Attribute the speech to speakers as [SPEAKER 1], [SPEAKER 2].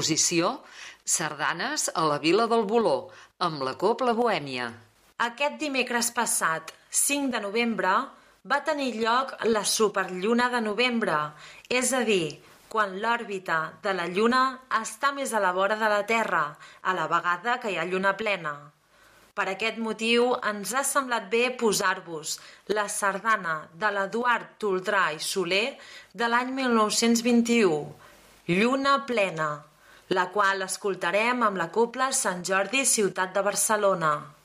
[SPEAKER 1] Exposició Sardanes a la Vila del Voló, amb la Cobla Bohèmia.
[SPEAKER 2] Aquest dimecres passat, 5 de novembre, va tenir lloc la superlluna de novembre, és a dir, quan l'òrbita de la lluna està més a la vora de la Terra, a la vegada que hi ha lluna plena. Per aquest motiu ens ha semblat bé posar-vos la sardana de l'Eduard Toldrà i Soler de l'any 1921, Lluna plena, la qual escoltarem amb la Cobla Sant Jordi Ciutat de Barcelona.